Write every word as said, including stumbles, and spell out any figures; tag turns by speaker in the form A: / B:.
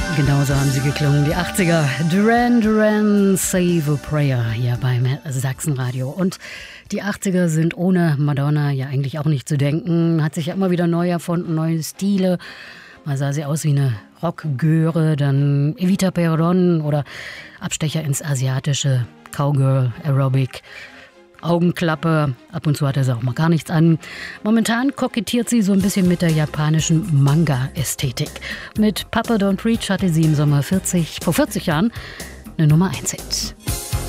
A: Genauso haben sie geklungen, die achtziger. Duran Duran, Save a Prayer, hier beim Sachsenradio. Und die achtziger sind ohne Madonna ja eigentlich auch nicht zu denken. Hat sich ja immer wieder neu erfunden, neue Stile. Mal sah sie aus wie eine Rockgöre, dann Evita Peron oder Abstecher ins Asiatische, Cowgirl, Aerobic, Augenklappe, ab und zu hat er sie auch mal gar nichts an. Momentan kokettiert sie so ein bisschen mit der japanischen Manga-Ästhetik. Mit Papa Don't Preach hatte sie im Sommer vierzig, vor vierzig Jahren eine Nummer eins Hit.